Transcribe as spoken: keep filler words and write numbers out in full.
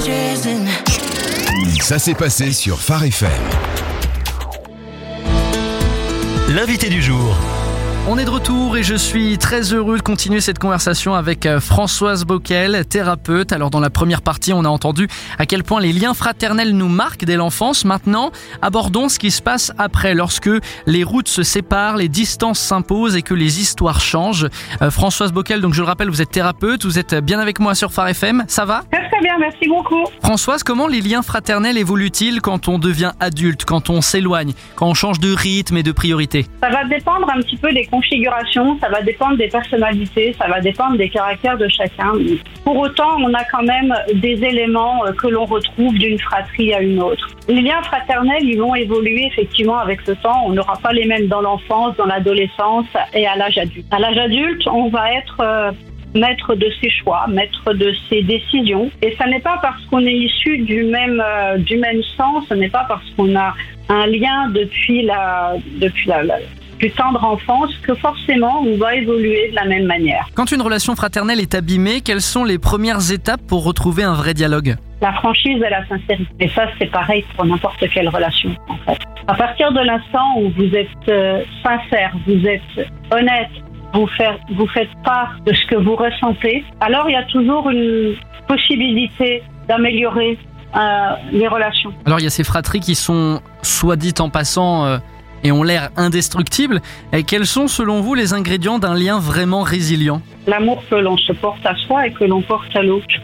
Ça s'est passé sur Phare F M. L'invité du jour. On est de retour et je suis très heureux de continuer cette conversation avec Françoise Bockel, thérapeute. Alors dans la première partie, on a entendu à quel point les liens fraternels nous marquent dès l'enfance. Maintenant, abordons ce qui se passe après, lorsque les routes se séparent, les distances s'imposent et que les histoires changent. Euh, Françoise Bockel, donc je le rappelle, vous êtes thérapeute, vous êtes bien avec moi sur Phare F M. Ça va ? Très très bien, merci beaucoup. Françoise, comment les liens fraternels évoluent-ils quand on devient adulte, quand on s'éloigne, quand on change de rythme et de priorité ? Ça va dépendre un petit peu des configuration, ça va dépendre des personnalités, ça va dépendre des caractères de chacun. Pour autant, on a quand même des éléments que l'on retrouve d'une fratrie à une autre. Les liens fraternels, ils vont évoluer effectivement avec le temps. On n'aura pas les mêmes dans l'enfance, dans l'adolescence et à l'âge adulte. À l'âge adulte, on va être euh, maître de ses choix, maître de ses décisions. Et ça n'est pas parce qu'on est issu du même euh, du même sang, ce n'est pas parce qu'on a un lien depuis la depuis la, la plus tendre enfance que forcément on va évoluer de la même manière. Quand une relation fraternelle est abîmée, quelles sont les premières étapes pour retrouver un vrai dialogue ? La franchise et la sincérité. Et ça, c'est pareil pour n'importe quelle relation, en fait. À partir de l'instant où vous êtes euh, sincère, vous êtes honnête, vous, faire, vous faites part de ce que vous ressentez, alors il y a toujours une possibilité d'améliorer euh, les relations. Alors il y a ces fratries qui sont, soit dites en passant, euh, et ont l'air indestructibles. Et quels sont selon vous les ingrédients d'un lien vraiment résilient ? L'amour que l'on se porte à soi et que l'on porte à l'autre.